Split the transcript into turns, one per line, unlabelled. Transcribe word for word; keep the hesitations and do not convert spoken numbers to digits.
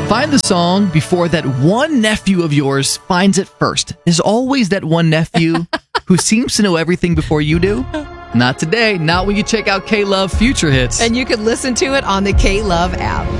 Find the song before that one nephew of yours finds it first. There's always that one nephew who seems to know everything before you do. Not today. Not when you check out K-Love Future Hits.
And you can listen to it on the K-Love app.